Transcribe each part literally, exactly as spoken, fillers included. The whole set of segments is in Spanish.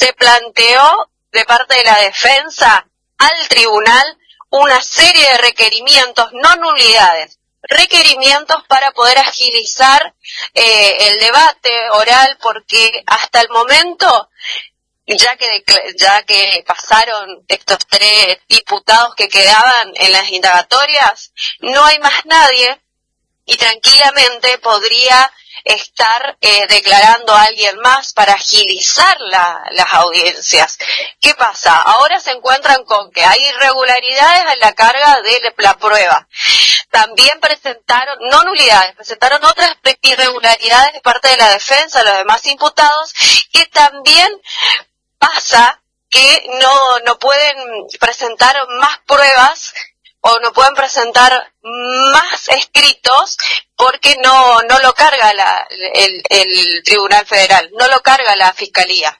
se planteó de parte de la defensa al tribunal una serie de requerimientos, no nulidades, requerimientos para poder agilizar eh, el debate oral, porque hasta el momento, ya que ya que pasaron estos tres diputados que quedaban en las indagatorias, no hay más nadie y tranquilamente podría estar eh, declarando a alguien más para agilizar la, las audiencias. ¿Qué pasa? Ahora se encuentran con que hay irregularidades en la carga de la prueba. También presentaron, no nulidades, presentaron otras irregularidades de parte de la defensa, los demás imputados, que también pasa que no, no pueden presentar más pruebas o no pueden presentar más escritos porque no no lo carga la, el, el Tribunal Federal, no lo carga la Fiscalía.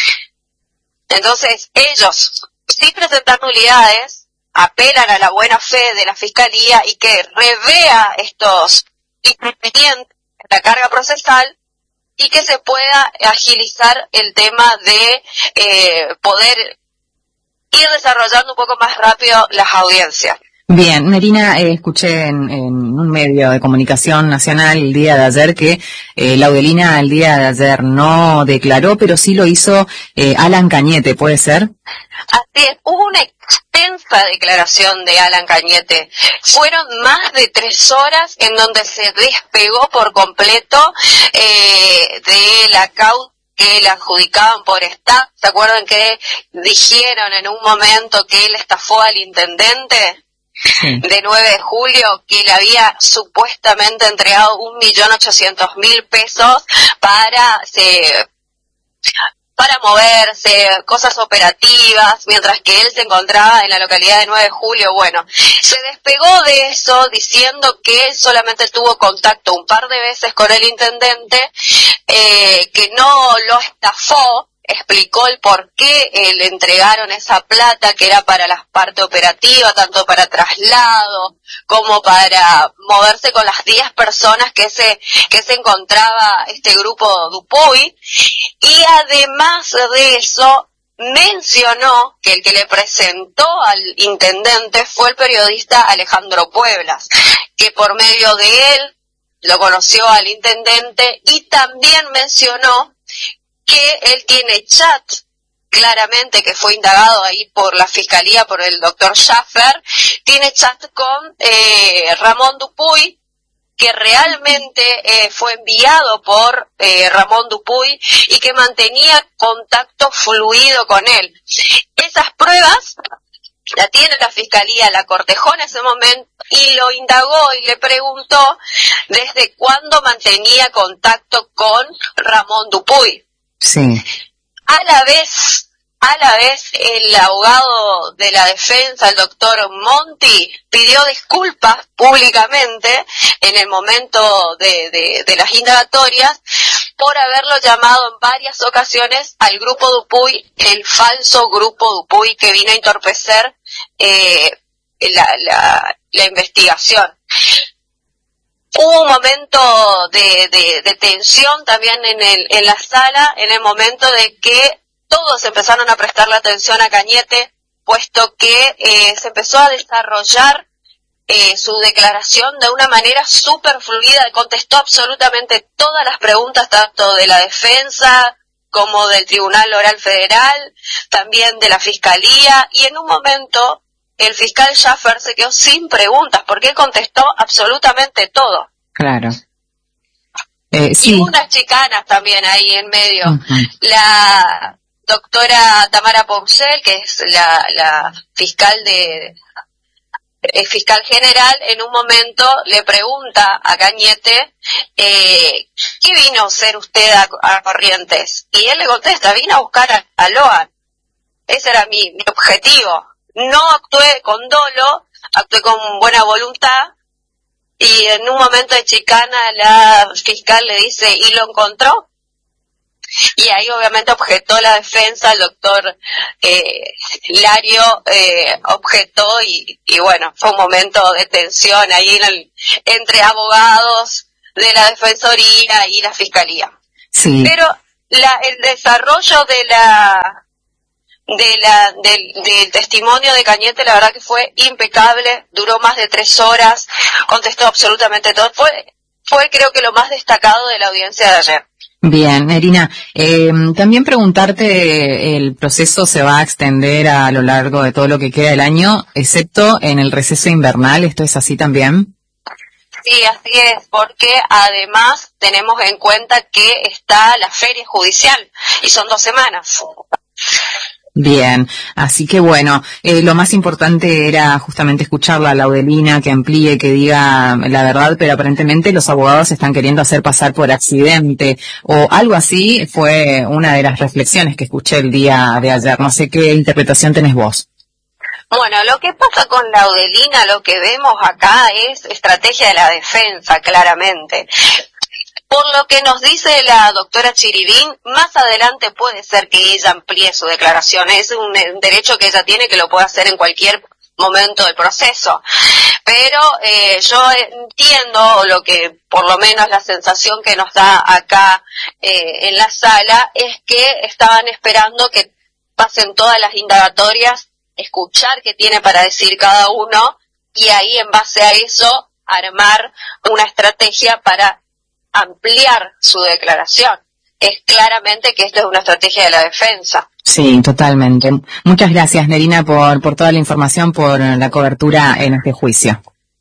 Entonces, ellos, sin presentar nulidades, apelan a la buena fe de la Fiscalía y que revea estos incumplimientos en la carga procesal y que se pueda agilizar el tema de eh, poder ir desarrollando un poco más rápido las audiencias. Bien, Nerina, eh, escuché en, en un medio de comunicación nacional el día de ayer que eh, Laudelina el día de ayer no declaró, pero sí lo hizo eh, Alan Cañete, ¿puede ser? Así es, hubo una extensa declaración de Alan Cañete. Fueron más de tres horas en donde se despegó por completo eh, de la causa que le adjudicaban por estafa. ¿Se acuerdan que dijeron en un momento que él estafó al intendente? Sí. De nueve de julio, que le había supuestamente entregado un millón ochocientos mil pesos para se, para moverse, cosas operativas, mientras que él se encontraba en la localidad de nueve de julio. Bueno, se despegó de eso diciendo que él solamente tuvo contacto un par de veces con el intendente, eh, que no lo estafó. Explicó el por qué eh, le entregaron esa plata, que era para la parte operativa, tanto para traslado como para moverse con las diez personas que se que se encontraba este grupo Dupuy. Y además de eso, mencionó que el que le presentó al intendente fue el periodista Alejandro Pueblas, que por medio de él lo conoció al intendente, y también mencionó que él tiene chat, claramente, que fue indagado ahí por la Fiscalía, por el doctor Schaffer, tiene chat con eh, Ramón Dupuy, que realmente eh, fue enviado por eh, Ramón Dupuy y que mantenía contacto fluido con él. Esas pruebas la tiene la Fiscalía, la cortejó en ese momento y lo indagó y le preguntó desde cuándo mantenía contacto con Ramón Dupuy. Sí. A la vez, a la vez, el abogado de la defensa, el doctor Monti, pidió disculpas públicamente en el momento de, de, de las indagatorias por haberlo llamado en varias ocasiones al grupo Dupuy, el falso grupo Dupuy, que vino a entorpecer eh, la, la, la investigación. Hubo un momento de, de, de tensión también en, el, en la sala, en el momento de que todos empezaron a prestarle atención a Cañete, puesto que eh, se empezó a desarrollar eh, su declaración de una manera súper fluida, contestó absolutamente todas las preguntas, tanto de la defensa como del Tribunal Oral Federal, también de la Fiscalía, y en un momento el fiscal Schaffer se quedó sin preguntas, porque él contestó absolutamente todo. Claro. Eh, sí. Y unas chicanas también ahí en medio. Uh-huh. La doctora Tamara Pomcel, que es la, la fiscal de el fiscal general, en un momento le pregunta a Cañete, eh, ¿qué vino a hacer usted a, a Corrientes? Y él le contesta, vino a buscar a, a Loan. Ese era mi, mi objetivo. No actué con dolo, actué con buena voluntad, y en un momento de chicana la fiscal le dice, ¿y lo encontró? Y ahí obviamente objetó la defensa, el doctor eh, Hilario eh, objetó y, y bueno, fue un momento de tensión ahí en el, entre abogados de la defensoría y la fiscalía. Sí. Pero la, el desarrollo de la de la del, del testimonio de Cañete, la verdad que fue impecable, duró más de tres horas, contestó absolutamente todo, fue fue creo que lo más destacado de la audiencia de ayer. Bien, Nerina, eh, también preguntarte, el proceso se va a extender a lo largo de todo lo que queda del año, excepto en el receso invernal, ¿esto es así también? Sí, así es, porque además tenemos en cuenta que está la feria judicial y son dos semanas. Bien, así que bueno, eh, lo más importante era justamente escucharla a Laudelina, que amplíe, que diga la verdad, pero aparentemente los abogados están queriendo hacer pasar por accidente o algo así, fue una de las reflexiones que escuché el día de ayer. No sé qué interpretación tenés vos. Bueno, lo que pasa con Laudelina, lo que vemos acá es estrategia de la defensa, claramente. Por lo que nos dice la doctora Chiribín, más adelante puede ser que ella amplíe su declaración. Es un derecho que ella tiene, que lo puede hacer en cualquier momento del proceso. Pero eh, yo entiendo lo que, por lo menos la sensación que nos da acá eh, en la sala, es que estaban esperando que pasen todas las indagatorias, escuchar qué tiene para decir cada uno, y ahí en base a eso armar una estrategia para ampliar su declaración. Es claramente que esto es una estrategia de la defensa. Sí, totalmente. Muchas gracias, Nerina, por, por toda la información, por la cobertura en este juicio.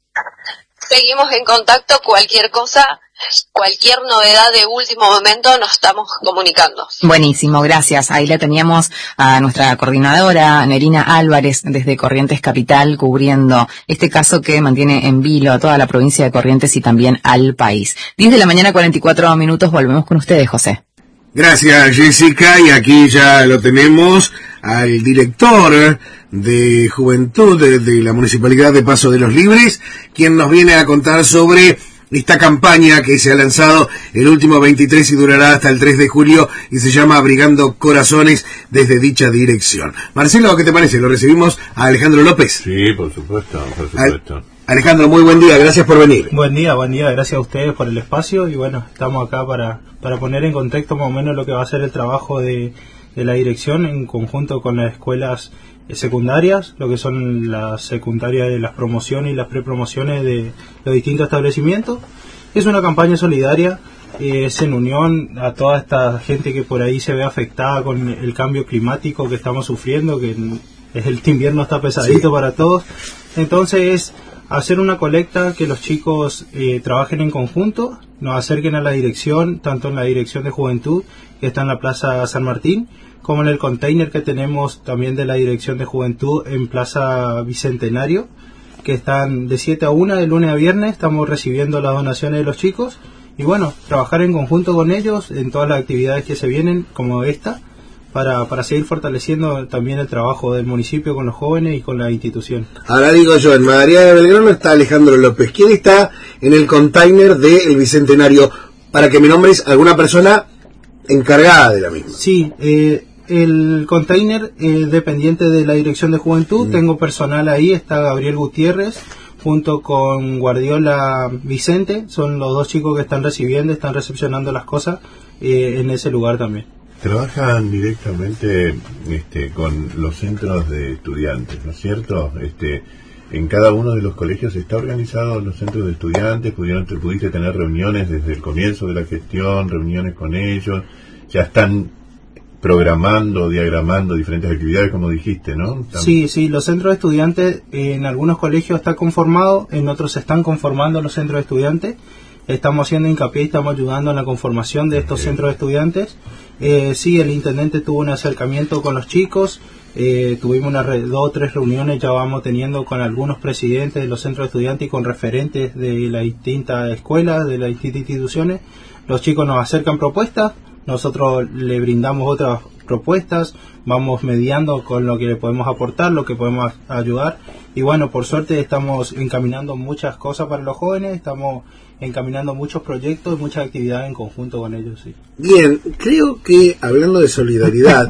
Seguimos en contacto, cualquier cosa, cualquier novedad de último momento nos estamos comunicando. Buenísimo, gracias. Ahí la teníamos a nuestra coordinadora, Nerina Álvarez, desde Corrientes Capital, cubriendo este caso que mantiene en vilo a toda la provincia de Corrientes y también al país. diez de la mañana, cuarenta y cuatro minutos, volvemos con ustedes, José. Gracias, Jessica, y aquí ya lo tenemos al director de Juventud de, de la Municipalidad de Paso de los Libres, quien nos viene a contar sobre esta campaña que se ha lanzado el último veintitrés y durará hasta el tres de julio y se llama Abrigando Corazones desde dicha dirección. Marcelo, ¿qué te parece? Lo recibimos a Alejandro López. Sí, por supuesto, por supuesto. Al- Alejandro, muy buen día, gracias por venir. Buen día, buen día, gracias a ustedes por el espacio y bueno, estamos acá para, para poner en contexto más o menos lo que va a ser el trabajo de, de la dirección en conjunto con las escuelas secundarias, lo que son las secundarias de las promociones y las prepromociones de los distintos establecimientos. Es una campaña solidaria, eh, es en unión a toda esta gente que por ahí se ve afectada con el cambio climático que estamos sufriendo, que es el invierno está pesadito, sí, para todos. Entonces es hacer una colecta, que los chicos eh, trabajen en conjunto, nos acerquen a la dirección, tanto en la dirección de Juventud, que está en la Plaza San Martín, como en el container que tenemos también de la Dirección de Juventud en Plaza Bicentenario, que están de siete a una de lunes a viernes, estamos recibiendo las donaciones de los chicos, y bueno, trabajar en conjunto con ellos en todas las actividades que se vienen, como esta, para, para seguir fortaleciendo también el trabajo del municipio con los jóvenes y con la institución. Ahora digo yo, en María de Belgrano está Alejandro López. ¿Quién está en el container del Bicentenario? Para que me nombres alguna persona encargada de la misma. Sí, eh, el container eh, dependiente de la Dirección de Juventud, mm. tengo personal ahí, está Gabriel Gutiérrez, junto con Guardiola Vicente, son los dos chicos que están recibiendo, están recepcionando las cosas eh, en ese lugar también. Trabajan directamente este, con los centros de estudiantes, ¿no es cierto? Este, en cada uno de los colegios está organizado los centros de estudiantes, pudieron, pudiste tener reuniones desde el comienzo de la gestión, reuniones con ellos, ya están programando, diagramando diferentes actividades, como dijiste, ¿no? Están... Sí, sí, los centros de estudiantes eh, en algunos colegios está conformado, en otros se están conformando los centros de estudiantes. Estamos haciendo hincapié y estamos ayudando en la conformación de estos centros de estudiantes. Eh, sí, el intendente tuvo un acercamiento con los chicos, eh, tuvimos una re- dos o tres reuniones, ya vamos teniendo con algunos presidentes de los centros de estudiantes y con referentes de las distintas escuelas, de las distintas instituciones. Los chicos nos acercan propuestas, nosotros le brindamos otras propuestas, vamos mediando con lo que le podemos aportar, lo que podemos ayudar, y bueno, por suerte estamos encaminando muchas cosas para los jóvenes, estamos encaminando muchos proyectos y muchas actividades en conjunto con ellos. Sí. Bien, creo que hablando de solidaridad,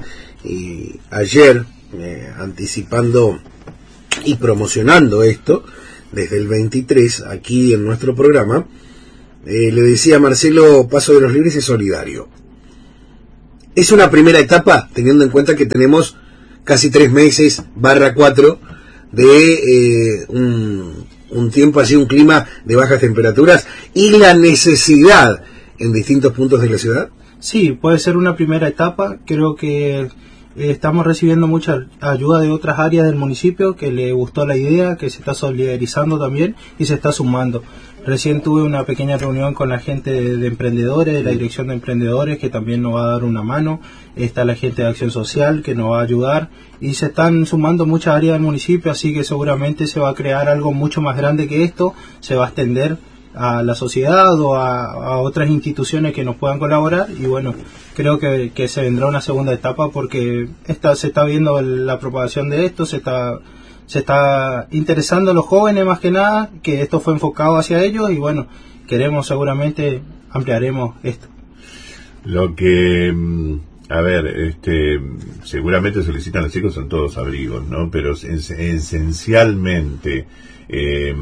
y ayer eh, anticipando y promocionando esto desde el veintitrés aquí en nuestro programa, eh, le decía a Marcelo, Paso de los Libres es solidario. Es una primera etapa, teniendo en cuenta que tenemos casi tres meses, barra cuatro, de eh, un, un tiempo así, un clima de bajas temperaturas y la necesidad en distintos puntos de la ciudad. Sí, puede ser una primera etapa. Creo que eh, estamos recibiendo mucha ayuda de otras áreas del municipio que le gustó la idea, que se está solidarizando también y se está sumando. Recién tuve una pequeña reunión con la gente de, de emprendedores, de la dirección de emprendedores, que también nos va a dar una mano. Está la gente de acción social que nos va a ayudar y se están sumando muchas áreas del municipio, así que seguramente se va a crear algo mucho más grande que esto, se va a extender a la sociedad o a, a otras instituciones que nos puedan colaborar y bueno, creo que, que se vendrá una segunda etapa porque está, se está viendo la propagación de esto, se está se está interesando a los jóvenes más que nada, que esto fue enfocado hacia ellos y bueno, queremos seguramente ampliaremos esto. Lo que, a ver, este, seguramente solicitan los chicos son todos abrigos, ¿no? Pero es, esencialmente eh,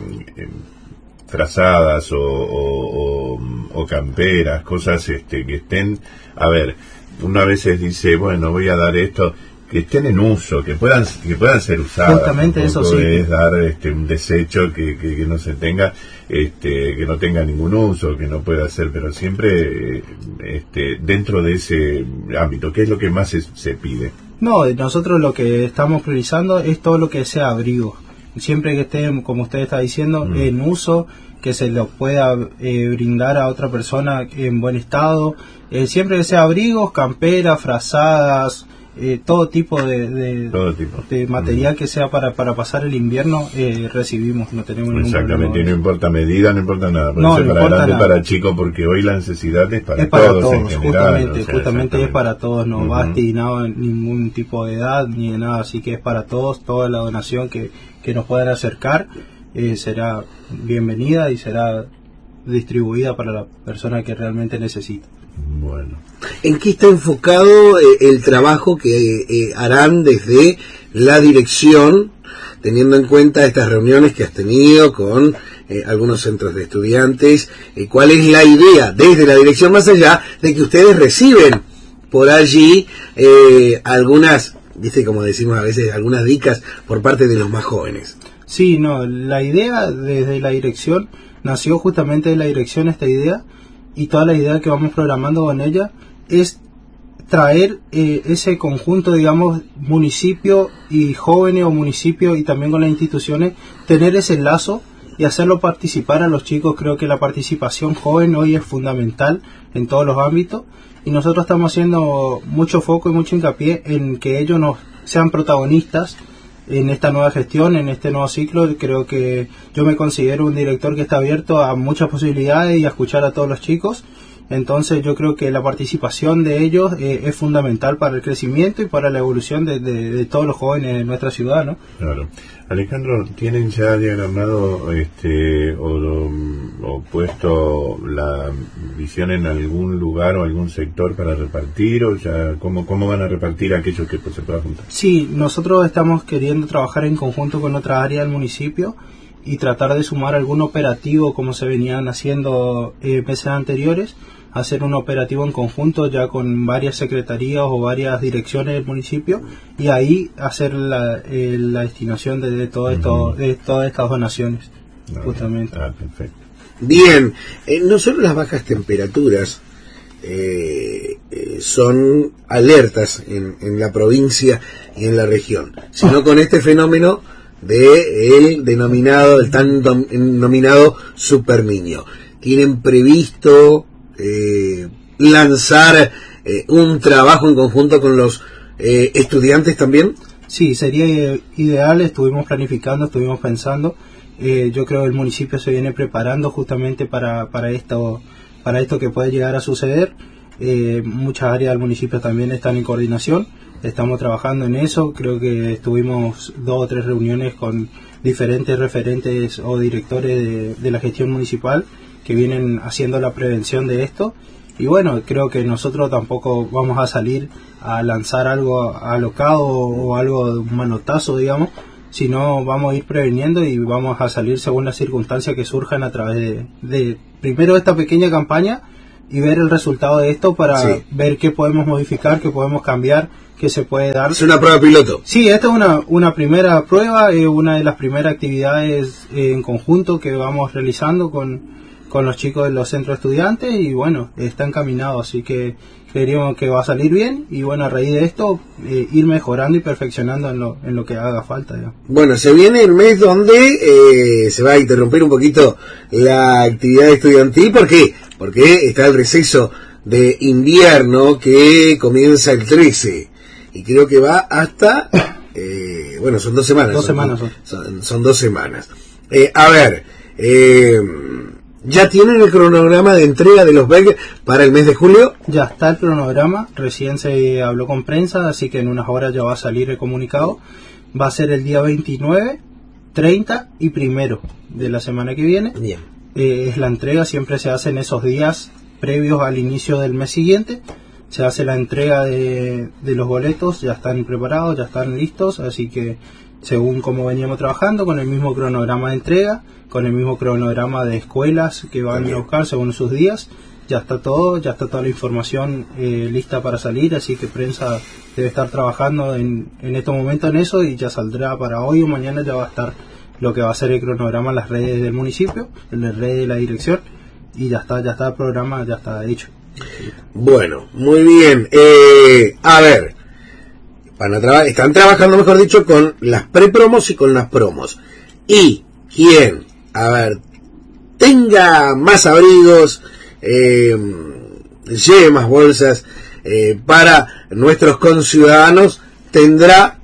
frazadas o, o, o, o camperas, cosas este, que estén, a ver, uno a veces dice, bueno, voy a dar esto, que estén en uso, que puedan que puedan ser usadas. Justamente eso sí. Es dar este, un desecho que, que, que no se tenga, este, que no tenga ningún uso, que no pueda ser, pero siempre este, dentro de ese ámbito. ¿Qué es lo que más se, se pide? No, nosotros lo que estamos priorizando es todo lo que sea abrigo. Siempre que esté, como usted está diciendo, mm. en uso, que se lo pueda eh, brindar a otra persona en buen estado. Eh, siempre que sea abrigos, camperas, frazadas, eh, todo tipo de, de, todo tipo. de material mm. que sea para, para pasar el invierno, eh, recibimos, no tenemos ningún problema. Exactamente, no importa medida, no importa nada. Puede no, ser no para importa adelante, nada. para chico, porque hoy la necesidad es para, es para todos, todos, en general. justamente, o sea, justamente es para todos, no uh-huh. va destinado a ningún tipo de edad ni de nada, así que es para todos, toda la donación que, que nos puedan acercar eh, será bienvenida y será distribuida para la persona que realmente necesita. Bueno. ¿En qué está enfocado eh, el trabajo que eh, harán desde la dirección, teniendo en cuenta estas reuniones que has tenido con eh, algunos centros de estudiantes? Eh, ¿Cuál es la idea desde la dirección, más allá de que ustedes reciben por allí eh, algunas, viste, como decimos a veces, algunas dicas por parte de los más jóvenes? Sí, no, la idea desde la dirección, nació justamente de la dirección esta idea, y toda la idea que vamos programando con ella es traer eh, ese conjunto, digamos, municipio y jóvenes o municipio y también con las instituciones, tener ese lazo y hacerlo participar a los chicos. Creo que la participación joven hoy es fundamental en todos los ámbitos y nosotros estamos haciendo mucho foco y mucho hincapié en que ellos nos sean protagonistas en esta nueva gestión, en este nuevo ciclo. Creo que yo me considero un director que está abierto a muchas posibilidades y a escuchar a todos los chicos. Entonces yo creo que la participación de ellos eh, es fundamental para el crecimiento y para la evolución de, de, de todos los jóvenes de nuestra ciudad, ¿no? Claro. Alejandro, ¿tienen ya diagramado este, o, o puesto la visión en algún lugar o algún sector para repartir? ¿O ya cómo, cómo van a repartir aquellos que pues, se puedan juntar? Sí, nosotros estamos queriendo trabajar en conjunto con otra área del municipio y tratar de sumar algún operativo como se venían haciendo eh, meses anteriores, hacer un operativo en conjunto ya con varias secretarías o varias direcciones del municipio y ahí hacer la, eh, la destinación de, de, todo esto, uh-huh. de todas estas donaciones, no, justamente. Ah, perfecto. Bien, eh, no solo las bajas temperaturas eh, eh, son alertas en, en la provincia y en la región, sino con este fenómeno de el denominado, el tan denominado superniño. ¿Tienen previsto eh, lanzar eh, un trabajo en conjunto con los eh, estudiantes también? Sí, sería ideal, estuvimos planificando, estuvimos pensando. Eh, yo creo que el municipio se viene preparando justamente para, para esto, para esto que puede llegar a suceder. Eh, muchas áreas del municipio también están en coordinación. Estamos trabajando en eso, creo que estuvimos dos o tres reuniones con diferentes referentes o directores de, de la gestión municipal que vienen haciendo la prevención de esto. Y bueno, creo que nosotros tampoco vamos a salir a lanzar algo alocado o algo de un manotazo, digamos, sino vamos a ir preveniendo y vamos a salir según las circunstancias que surjan a través de, de primero esta pequeña campaña, y ver el resultado de esto para Sí. ver qué podemos modificar, qué podemos cambiar, qué se puede dar. Es una prueba piloto. Sí, esta es una, una primera prueba, eh, una de las primeras actividades eh, en conjunto que vamos realizando con, con los chicos de los centros estudiantes y bueno, está encaminado, así que creeríamos que va a salir bien y bueno, a raíz de esto eh, ir mejorando y perfeccionando en lo, en lo que haga falta. ¿no? Bueno, se viene el mes donde eh, se va a interrumpir un poquito la actividad estudiantil. ¿Por qué? Porque está el receso de invierno que comienza el trece y creo que va hasta, eh, bueno, son dos semanas. Dos son, semanas son. Son, son dos semanas. Eh, a ver, eh, ¿ya tienen el cronograma de entrega de los B E C para el mes de julio? Ya está el cronograma, recién se habló con prensa, así que en unas horas ya va a salir el comunicado. Va a ser el día veintinueve, treinta y primero de la semana que viene. Bien. Eh, es la entrega, siempre se hace en esos días previos al inicio del mes siguiente. Se hace la entrega de, de los boletos, ya están preparados, ya están listos, así que según como veníamos trabajando, con el mismo cronograma de entrega, con el mismo cronograma de escuelas que van a buscar según sus días, ya está todo, ya está toda la información eh, lista para salir, así que prensa debe estar trabajando en, en estos momentos en eso y ya saldrá para hoy o mañana, ya va a estar lo que va a ser el cronograma en las redes del municipio, en las redes de la dirección, y ya está, ya está el programa, ya está hecho. Bueno, muy bien. Eh, a ver, van a traba- están trabajando, mejor dicho, con las prepromos y con las promos. Y quien, a ver, tenga más abrigos, eh, lleve más bolsas eh, para nuestros conciudadanos, tendrá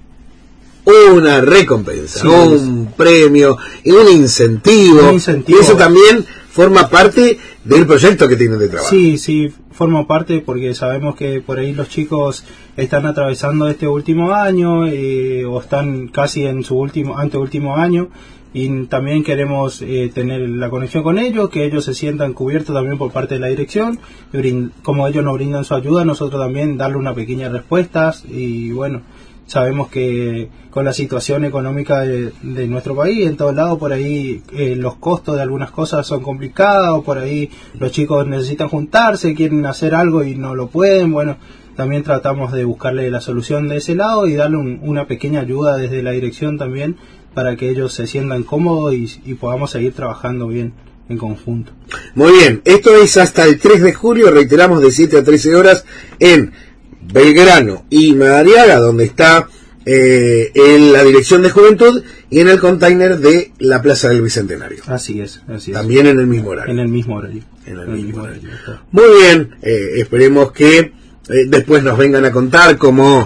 una recompensa, Sí, un es. premio y un incentivo. Un incentivo. Y eso también forma parte del proyecto que tienen de trabajo. Sí, sí, forma parte porque sabemos que por ahí los chicos están atravesando este último año eh, o están casi en su último, anteúltimo año y también queremos eh, tener la conexión con ellos, que ellos se sientan cubiertos también por parte de la dirección, y brind- como ellos nos brindan su ayuda, nosotros también darle una pequeña respuesta y bueno, sabemos que con la situación económica de, de nuestro país, en todos lados por ahí eh, los costos de algunas cosas son complicados, por ahí los chicos necesitan juntarse, quieren hacer algo y no lo pueden, bueno, también tratamos de buscarle la solución de ese lado y darle un, una pequeña ayuda desde la dirección también para que ellos se sientan cómodos y, y podamos seguir trabajando bien en conjunto. Muy bien, esto es hasta el tres de julio, reiteramos, de siete a trece horas en Belgrano y Madariaga, donde está eh, en la Dirección de Juventud y en el container de la Plaza del Bicentenario. Así es, así es. También en el mismo horario. En el mismo horario. En el mismo horario. está. Muy bien, eh, esperemos que eh, después nos vengan a contar como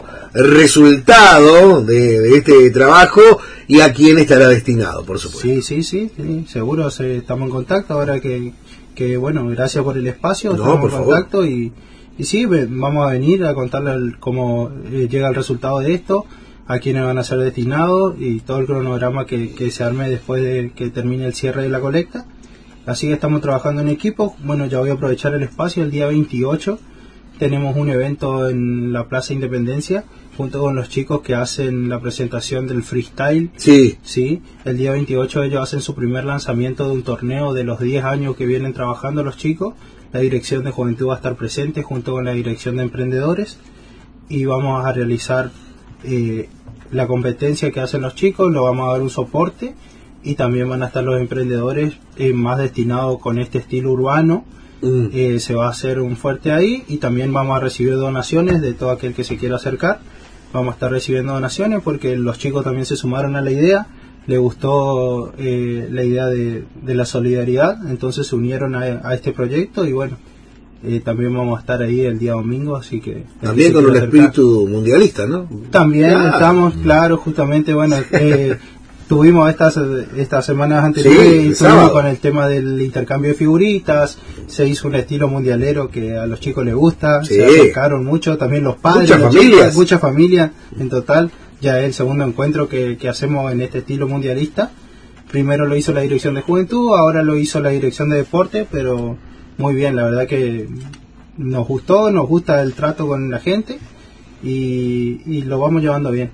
resultado de, de este trabajo y a quién estará destinado, por supuesto. Sí, sí, sí, sí, seguro se, estamos en contacto ahora que, que, bueno, gracias por el espacio, No, estamos por en favor. contacto y, y sí, ve- vamos a venir a contarle el- cómo eh, llega el resultado de esto, a quiénes van a ser destinados y todo el cronograma que, que se arme después de que termine el cierre de la colecta. Así que estamos trabajando en equipo. Bueno, ya voy a aprovechar el espacio. El día veintiocho tenemos un evento en la Plaza Independencia junto con los chicos que hacen la presentación del freestyle. Sí, Sí, el día veintiocho ellos hacen su primer lanzamiento de un torneo de los diez años que vienen trabajando los chicos. La Dirección de Juventud va a estar presente junto con la Dirección de Emprendedores y vamos a realizar eh, la competencia que hacen los chicos, lo vamos a dar un soporte y también van a estar los emprendedores eh, más destinados con este estilo urbano. mm, Eh, se va a hacer un fuerte ahí y también vamos a recibir donaciones de todo aquel que se quiera acercar. Vamos a estar recibiendo donaciones porque los chicos también se sumaron a la idea, les gustó eh, la idea de, de la solidaridad, entonces se unieron a, a este proyecto y bueno, eh, también vamos a estar ahí el día domingo, así que... el que también se con un quiera acercar. espíritu mundialista, ¿no? También Claro. estamos, claro, justamente, bueno, eh, tuvimos estas estas semanas Sí, anteriores, el estuvimos sábado. con el tema del intercambio de figuritas, se hizo un estilo mundialero que a los chicos les gusta, Sí. se acercaron mucho, también los padres, Muchas los familias. chicos, muchas familias en total, ya es el segundo encuentro que, que hacemos en este estilo mundialista. Primero lo hizo la Dirección de Juventud, ahora lo hizo la Dirección de Deporte, pero muy bien, la verdad que nos gustó, nos gusta el trato con la gente y, y lo vamos llevando bien.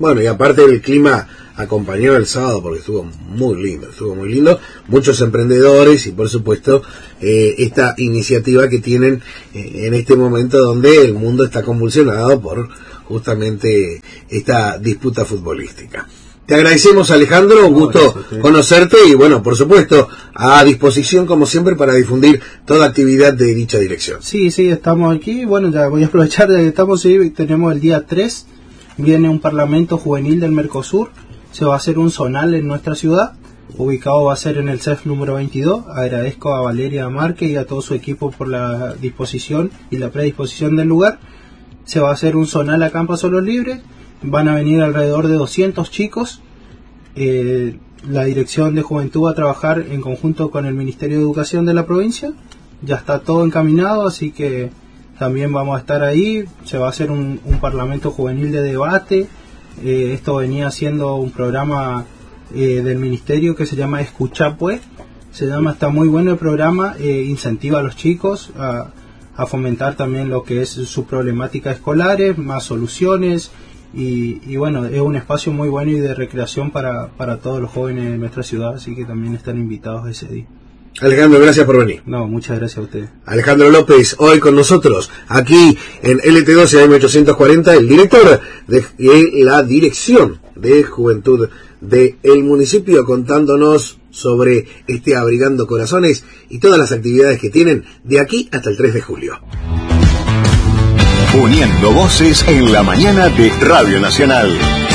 Bueno, y aparte el clima acompañó el sábado porque estuvo muy lindo, estuvo muy lindo, muchos emprendedores y por supuesto eh, esta iniciativa que tienen eh, en este momento donde el mundo está convulsionado por justamente esta disputa futbolística. Te agradecemos, Alejandro, un gusto conocerte y bueno, por supuesto, a disposición como siempre para difundir toda actividad de dicha dirección. Sí, sí, estamos aquí, bueno, ya voy a aprovechar de que estamos, sí, tenemos el día tres, viene un parlamento juvenil del Mercosur, se va a hacer un zonal en nuestra ciudad, ubicado va a ser en el C E F número veintidós, agradezco a Valeria Márquez y a todo su equipo por la disposición y la predisposición del lugar, se va a hacer un zonal acá en Paso Los Libres, van a venir alrededor de doscientos chicos, eh, la Dirección de Juventud va a trabajar en conjunto con el Ministerio de Educación de la provincia, ya está todo encaminado, así que también vamos a estar ahí, se va a hacer un, un parlamento juvenil de debate, eh, esto venía siendo un programa eh, del Ministerio que se llama Escuchá Pues, se llama, está muy bueno el programa, eh, incentiva a los chicos a, a fomentar también lo que es sus problemáticas escolares, más soluciones, y, y bueno, es un espacio muy bueno y de recreación para, para todos los jóvenes de nuestra ciudad, así que también están invitados ese día. Alejandro, gracias por venir. No, muchas gracias a ustedes. Alejandro López, hoy con nosotros, aquí en L T doce A M ochocientos cuarenta, el director de, de la Dirección de Juventud del municipio, contándonos sobre este Abrigando Corazones y todas las actividades que tienen de aquí hasta el tres de julio. Uniendo voces en la mañana de Radio Nacional.